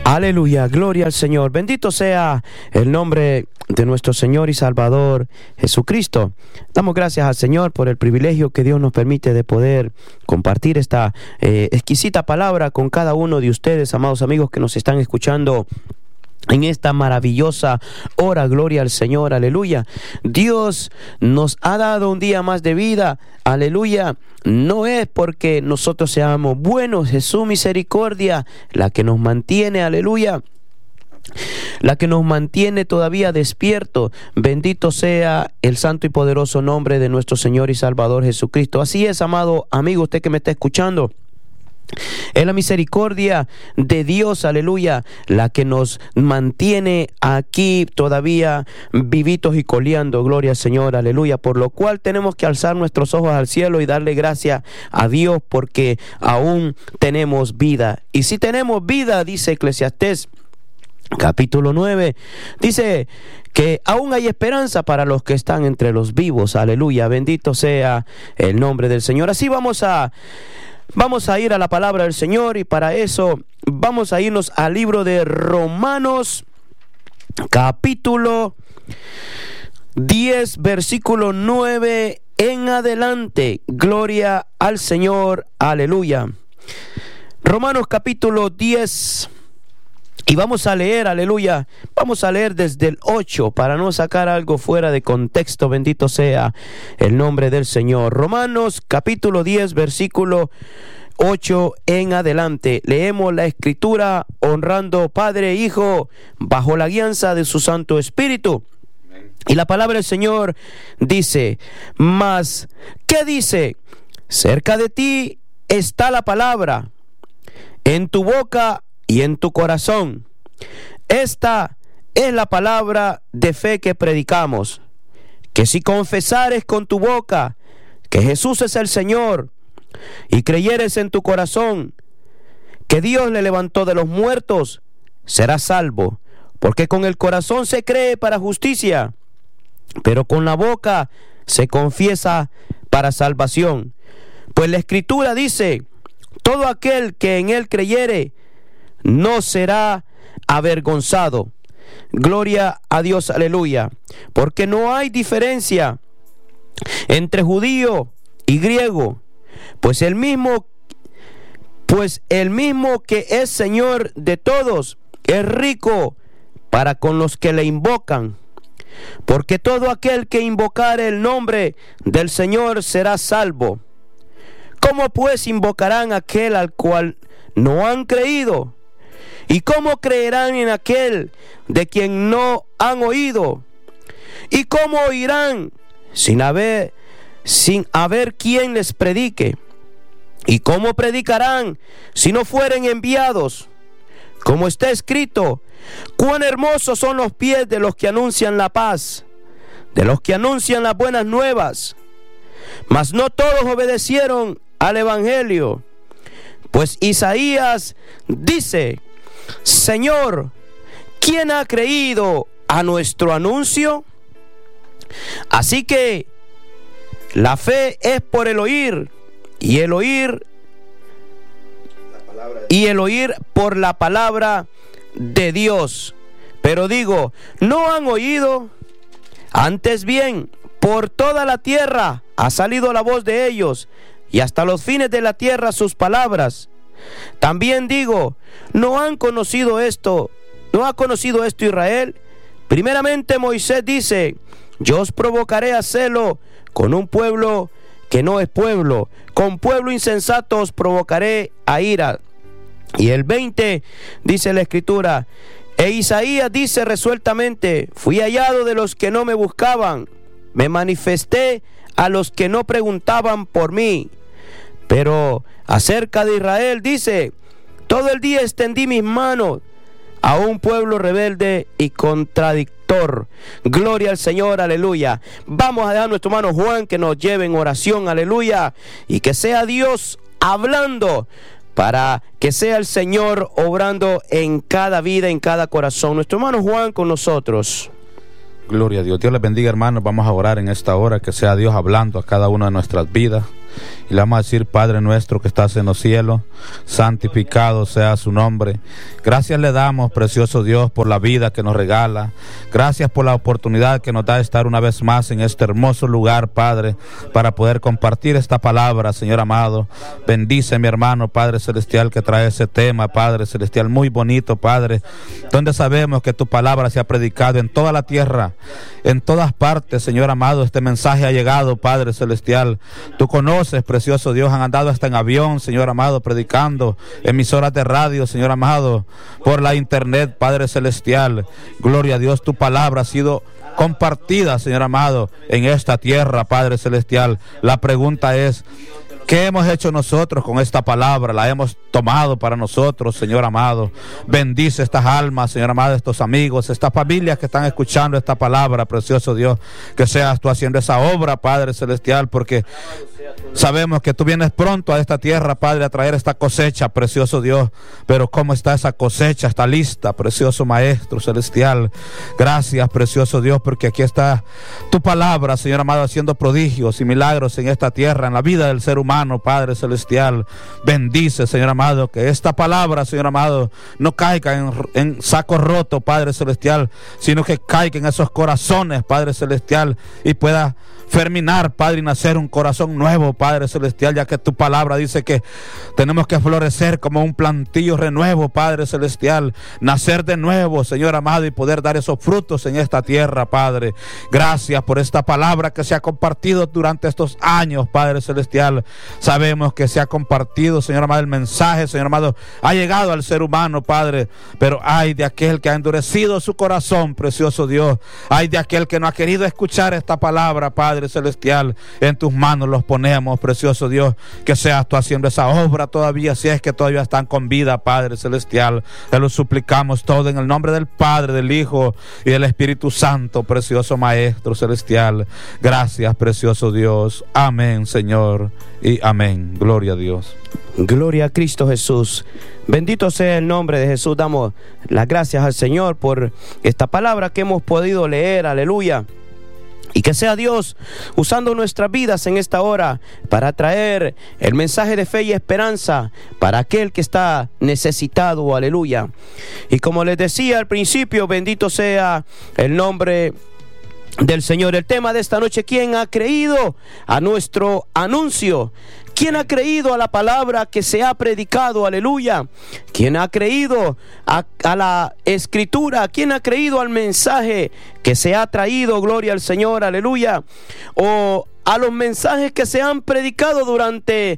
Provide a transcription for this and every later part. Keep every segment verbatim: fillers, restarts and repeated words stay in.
Aleluya, gloria al Señor. Bendito sea el nombre de nuestro Señor y Salvador Jesucristo. Damos gracias al Señor por el privilegio que Dios nos permite de poder compartir esta eh, exquisita palabra con cada uno de ustedes, amados amigos que nos están escuchando en esta maravillosa hora. Gloria al Señor, aleluya. Dios nos ha dado un día más de vida, aleluya. No es porque nosotros seamos buenos, es su misericordia la que nos mantiene, aleluya, la que nos mantiene todavía despierto. Bendito sea el santo y poderoso nombre de nuestro Señor y Salvador Jesucristo. Así es, amado amigo, usted que me está escuchando. Es la misericordia de Dios, aleluya, la que nos mantiene aquí todavía vivitos y coleando, gloria al Señor, aleluya, por lo cual tenemos que alzar nuestros ojos al cielo y darle gracias a Dios porque aún tenemos vida. Y si tenemos vida, dice Eclesiastés capítulo nueve, dice que aún hay esperanza para los que están entre los vivos, aleluya, bendito sea el nombre del Señor. Así vamos a Vamos a ir a la palabra del Señor y para eso vamos a irnos al libro de Romanos capítulo diez versículo nueve en adelante. Gloria al Señor, aleluya. Romanos capítulo diez y vamos a leer, aleluya, vamos a leer desde el ocho para no sacar algo fuera de contexto. Bendito sea el nombre del Señor. Romanos capítulo diez versículo ocho en adelante. Leemos la escritura honrando Padre e Hijo bajo la guianza de su Santo Espíritu. Y la palabra del Señor dice: mas, ¿qué dice? Cerca de ti está la palabra, en tu boca y en tu corazón. Esta es la palabra de fe que predicamos, que si confesares con tu boca que Jesús es el Señor y creyeres en tu corazón que Dios le levantó de los muertos, serás salvo, porque con el corazón se cree para justicia, pero con la boca se confiesa para salvación. Pues la Escritura dice: todo aquel que en él creyere no será avergonzado. Gloria a Dios, aleluya. Porque no hay diferencia entre judío y griego, pues el mismo, pues el mismo que es Señor de todos es rico para con los que le invocan. Porque todo aquel que invocare el nombre del Señor será salvo. ¿Cómo pues invocarán a aquel al cual no han creído? ¿Y cómo creerán en aquel de quien no han oído? ¿Y cómo oirán sin haber, sin haber quien les predique? ¿Y cómo predicarán si no fueren enviados? Como está escrito: cuán hermosos son los pies de los que anuncian la paz, de los que anuncian las buenas nuevas. Mas no todos obedecieron al evangelio. Pues Isaías dice: Señor, ¿quién ha creído a nuestro anuncio? Así que la fe es por el oír, y el oír y el oír por la palabra de Dios. Pero digo, ¿no han oído? Antes bien, por toda la tierra ha salido la voz de ellos, y hasta los fines de la tierra sus palabras. También digo, ¿no han conocido esto? ¿No ha conocido esto Israel? Primeramente Moisés dice: yo os provocaré a celo con un pueblo que no es pueblo, con pueblo insensato os provocaré a ira. Y el veinte dice la escritura: e Isaías dice resueltamente: fui hallado de los que no me buscaban, me manifesté a los que no preguntaban por mí. Pero acerca de Israel dice: todo el día extendí mis manos a un pueblo rebelde y contradictor. Gloria al Señor, aleluya. Vamos a dejar a nuestro hermano Juan que nos lleve en oración, aleluya, y que sea Dios hablando, para que sea el Señor obrando en cada vida, en cada corazón. Nuestro hermano Juan con nosotros. Gloria a Dios. Dios les bendiga, hermanos. Vamos a orar en esta hora, que sea Dios hablando a cada una de nuestras vidas. y le vamos a decir: Padre nuestro que estás en los cielos, santificado sea su nombre. Gracias le damos, precioso Dios, por la vida que nos regala. Gracias por la oportunidad que nos da de estar una vez más en este hermoso lugar, Padre, para poder compartir esta palabra, Señor amado. Bendice mi hermano, Padre celestial, que trae ese tema, Padre celestial, muy bonito, Padre, donde sabemos que tu palabra se ha predicado en toda la tierra, en todas partes, Señor amado. Este mensaje ha llegado, Padre celestial. Tú conoces, precioso Dios, han andado hasta en avión, Señor amado, predicando, emisoras de radio, Señor amado, por la internet, Padre celestial. Gloria a Dios, tu palabra ha sido compartida, Señor amado, en esta tierra, Padre celestial. La pregunta es: ¿qué hemos hecho nosotros con esta palabra? La hemos tomado para nosotros, Señor amado. Bendice estas almas, Señor amado, estos amigos, estas familias que están escuchando esta palabra, precioso Dios. Que seas tú haciendo esa obra, Padre celestial, porque sabemos que tú vienes pronto a esta tierra, Padre, a traer esta cosecha, precioso Dios. Pero ¿cómo está esa cosecha? Está lista, precioso Maestro celestial. Gracias, precioso Dios, porque aquí está tu palabra, Señor amado, haciendo prodigios y milagros en esta tierra, en la vida del ser humano, Padre celestial. Bendice, Señor amado, que esta palabra, Señor amado, no caiga en, en saco roto, Padre celestial, sino que caiga en esos corazones, Padre celestial, y pueda germinar, Padre, y nacer un corazón nuevo, Padre celestial, ya que tu palabra dice que tenemos que florecer como un plantillo renuevo, Padre celestial, nacer de nuevo, Señor amado, y poder dar esos frutos en esta tierra, Padre. Gracias por esta palabra que se ha compartido durante estos años, Padre celestial. Sabemos que se ha compartido, Señor amado, el mensaje, Señor amado, ha llegado al ser humano, Padre, pero hay de aquel que ha endurecido su corazón, precioso Dios. Hay de aquel que no ha querido escuchar esta palabra, Padre celestial. En tus manos los ponemos, precioso Dios, que seas tú haciendo esa obra todavía, si es que todavía están con vida, Padre celestial. Te lo suplicamos todo en el nombre del Padre, del Hijo y del Espíritu Santo, precioso Maestro celestial. Gracias, precioso Dios. Amén, Señor, y amén. Gloria a Dios. Gloria a Cristo Jesús. Bendito sea el nombre de Jesús. Damos las gracias al Señor por esta palabra que hemos podido leer. Aleluya. Y que sea Dios usando nuestras vidas en esta hora para traer el mensaje de fe y esperanza para aquel que está necesitado. Aleluya. Y como les decía al principio, bendito sea el nombre del Señor. El tema de esta noche: ¿quién ha creído a nuestro anuncio? ¿Quién ha creído a la palabra que se ha predicado? Aleluya. ¿Quién ha creído a, a la escritura? ¿Quién ha creído al mensaje que se ha traído? Gloria al Señor. Aleluya. O a los mensajes que se han predicado durante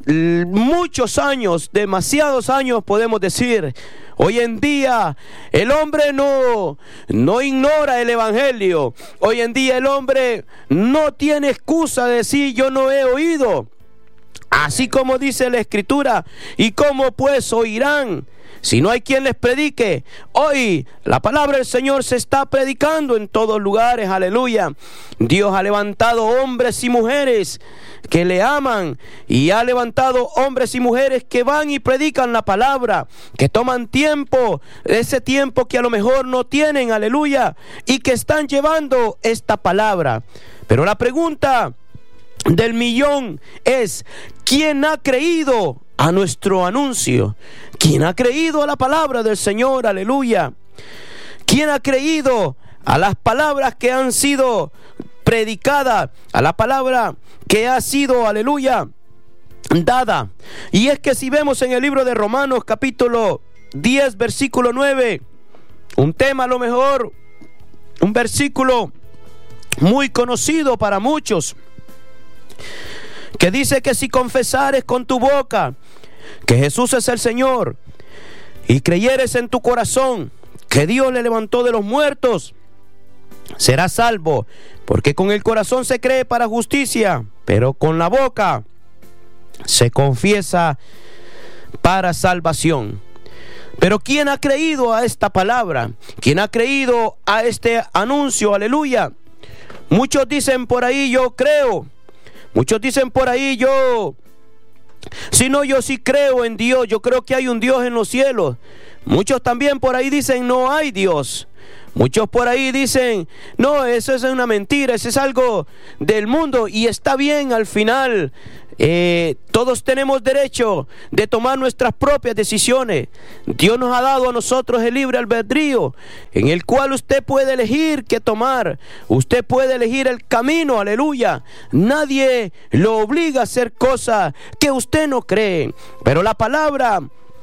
muchos años, demasiados años podemos decir. Hoy en día el hombre no, no ignora el evangelio. Hoy en día el hombre no tiene excusa de decir: yo no he oído. Así como dice la Escritura: ¿y cómo pues oirán si no hay quien les predique? Hoy la palabra del Señor se está predicando en todos lugares. Aleluya. Dios ha levantado hombres y mujeres que le aman, y ha levantado hombres y mujeres que van y predican la palabra, que toman tiempo, ese tiempo que a lo mejor no tienen, aleluya, y que están llevando esta palabra. Pero la pregunta del millón es: ¿quién ha creído a nuestro anuncio? ¿Quién ha creído a la palabra del Señor? Aleluya. ¿Quién ha creído a las palabras que han sido predicadas, a la palabra que ha sido, aleluya, dada? Y es que si vemos en el libro de Romanos capítulo diez versículo nueve, un tema a lo mejor, un versículo muy conocido para muchos, que dice que si confesares con tu boca que Jesús es el Señor y creyeres en tu corazón que Dios le levantó de los muertos, serás salvo. Porque con el corazón se cree para justicia, pero con la boca se confiesa para salvación. Pero ¿quién ha creído a esta palabra? ¿Quién ha creído a este anuncio? Aleluya. Muchos dicen por ahí: yo creo. Muchos dicen por ahí: yo, si no, yo sí creo en Dios, yo creo que hay un Dios en los cielos. Muchos también por ahí dicen: no hay Dios. Muchos por ahí dicen: no, eso es una mentira, eso es algo del mundo. Y está bien, al final eh, todos tenemos derecho de tomar nuestras propias decisiones. Dios nos ha dado a nosotros el libre albedrío, en el cual usted puede elegir qué tomar. Usted puede elegir el camino, aleluya. Nadie lo obliga a hacer cosas que usted no cree, pero la palabra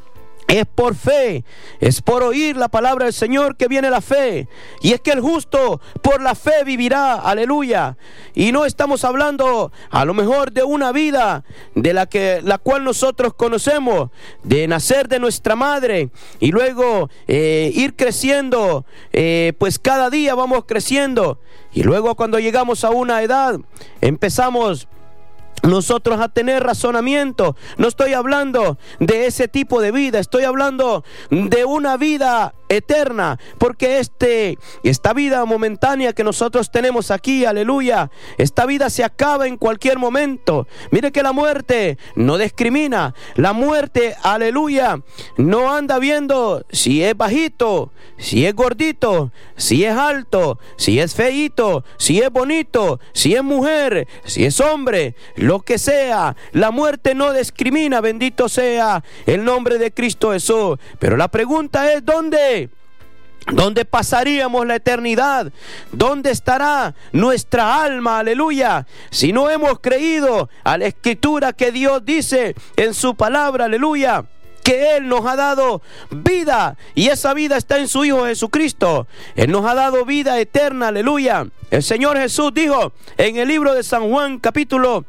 es por fe, es por oír la palabra del Señor que viene la fe. Y es que el justo por la fe vivirá, aleluya. Y no estamos hablando a lo mejor de una vida de la que la cual nosotros conocemos, de nacer de nuestra madre y luego eh, ir creciendo, eh, pues cada día vamos creciendo. Y luego cuando llegamos a una edad empezamos nosotros a tener razonamiento. No estoy hablando de ese tipo de vida, estoy hablando de una vida eterna, porque este, esta vida momentánea que nosotros tenemos aquí, aleluya, esta vida se acaba en cualquier momento. Mire que la muerte no discrimina, la muerte, aleluya, no anda viendo si es bajito, si es gordito, si es alto, si es feíto, si es bonito, si es mujer, si es hombre, lo que sea. La muerte no discrimina, bendito sea el nombre de Cristo Jesús. Pero la pregunta es, ¿dónde? ¿Dónde pasaríamos la eternidad? ¿Dónde estará nuestra alma? Aleluya. Si no hemos creído a la escritura que Dios dice en su palabra, aleluya, que Él nos ha dado vida, y esa vida está en su Hijo Jesucristo. Él nos ha dado vida eterna, aleluya. El Señor Jesús dijo en el libro de San Juan capítulo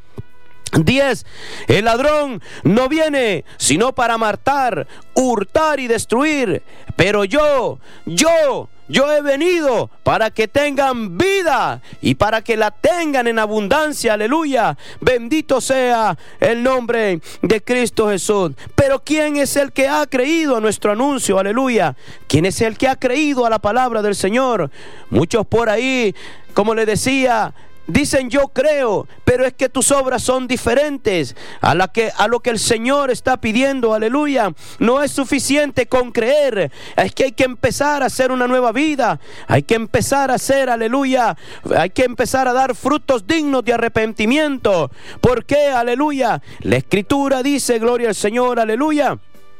diez, el ladrón no viene sino para matar, hurtar y destruir, pero yo, yo, yo he venido para que tengan vida y para que la tengan en abundancia, aleluya. Bendito sea el nombre de Cristo Jesús. Pero ¿quién es el que ha creído a nuestro anuncio? Aleluya. ¿Quién es el que ha creído a la palabra del Señor? Muchos por ahí, como le decía, dicen yo creo, pero es que tus obras son diferentes a, la que, a lo que el Señor está pidiendo, aleluya. No es suficiente con creer, es que hay que empezar a hacer una nueva vida, hay que empezar a hacer, aleluya, hay que empezar a dar frutos dignos de arrepentimiento. ¿Por qué? Aleluya. La Escritura dice, gloria al Señor, aleluya,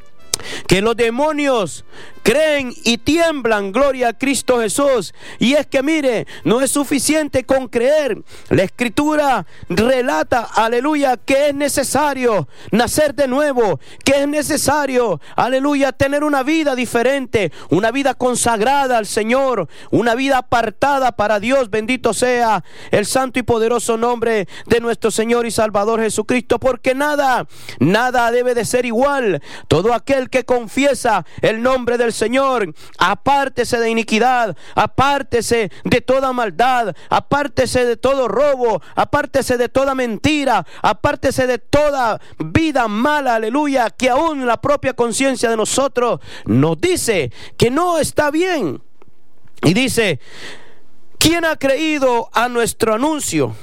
que los demonios creen y tiemblan, gloria a Cristo Jesús. Y es que mire, no es suficiente con creer. La Escritura relata, aleluya, que es necesario nacer de nuevo, que es necesario, aleluya, tener una vida diferente, una vida consagrada al Señor, una vida apartada para Dios. Bendito sea el santo y poderoso nombre de nuestro Señor y Salvador Jesucristo, porque nada, nada debe de ser igual. Todo aquel que confiesa el nombre del Señor, apártese de iniquidad, apártese de toda maldad, apártese de todo robo, apártese de toda mentira, apártese de toda vida mala, aleluya, que aún la propia conciencia de nosotros nos dice que no está bien. Y dice, ¿quién ha creído a nuestro anuncio?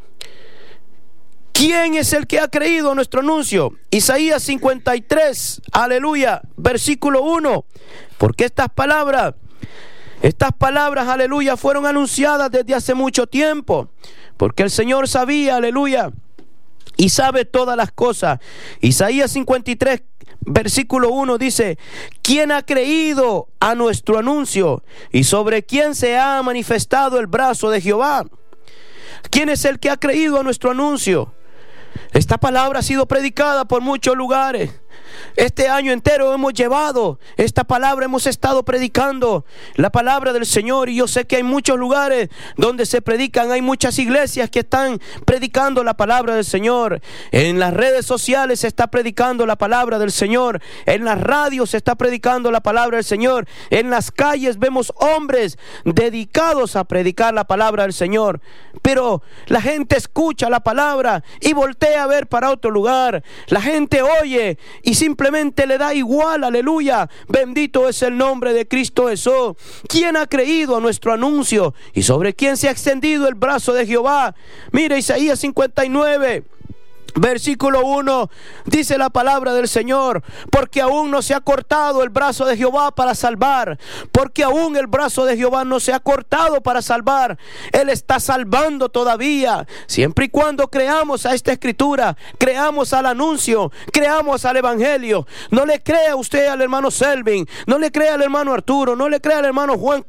¿Quién es el que ha creído a nuestro anuncio? Isaías cincuenta y tres, aleluya, versículo uno. Porque estas palabras, estas palabras, aleluya, fueron anunciadas desde hace mucho tiempo. Porque el Señor sabía, aleluya, y sabe todas las cosas. Isaías cincuenta y tres, versículo uno dice, ¿quién ha creído a nuestro anuncio? ¿Y sobre quién se ha manifestado el brazo de Jehová? ¿Quién es el que ha creído a nuestro anuncio? Esta palabra ha sido predicada por muchos lugares. Este año entero hemos llevado esta palabra, hemos estado predicando la palabra del Señor. Y yo sé que hay muchos lugares donde se predican, hay muchas iglesias que están predicando la palabra del Señor. En las redes sociales se está predicando la palabra del Señor, en las radios se está predicando la palabra del Señor, en las calles vemos hombres dedicados a predicar la palabra del Señor. Pero la gente escucha la palabra y voltea a ver para otro lugar. La gente oye y simplemente le da igual, aleluya. Bendito es el nombre de Cristo Jesús. ¿Quién ha creído a nuestro anuncio? ¿Y sobre quién se ha extendido el brazo de Jehová? Mira Isaías cincuenta y nueve, Versículo uno, dice la palabra del Señor: porque aún no se ha cortado el brazo de Jehová para salvar, porque aún el brazo de Jehová no se ha cortado para salvar. Él está salvando todavía, siempre y cuando creamos a esta escritura, creamos al anuncio, creamos al evangelio. No le crea usted al hermano Selvin, no le crea al hermano Arturo, no le crea al hermano Juan